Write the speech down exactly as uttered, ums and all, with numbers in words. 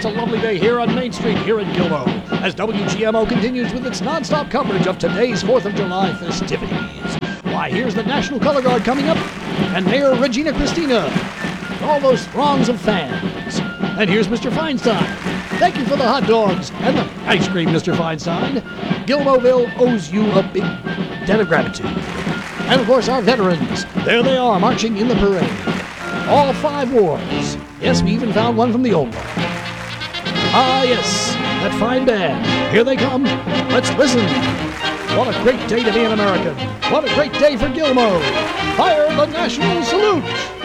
it's a lovely day here on Main Street here in Gilmo, as W G M O continues with its non-stop coverage of today's fourth of July festivities. Why, here's the National Color Guard coming up, and Mayor Regina Christina, with all those throngs of fans. And here's Mister Feinstein. Thank you for the hot dogs and the ice cream, Mister Feinstein. Gilmoville owes you a big debt of gratitude. And of course, our veterans. There they are, marching in the parade. All five wars. Yes, we even found one from the old one. Ah, yes, that fine band. Here they come. Let's listen. What a great day to be an American. What a great day for Gilmo. Fire the national salute.